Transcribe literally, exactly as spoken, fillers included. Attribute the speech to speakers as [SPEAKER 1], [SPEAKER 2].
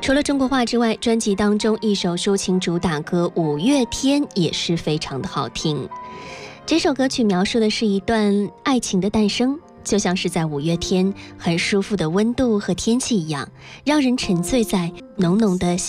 [SPEAKER 1] 除了中国话之外，专辑当中一首抒情主打歌《五月天》也是非常的好听。这首歌曲描述的是一段爱情的诞生，就像是在五月天很舒服的温度和天气一样，让人沉醉在浓浓的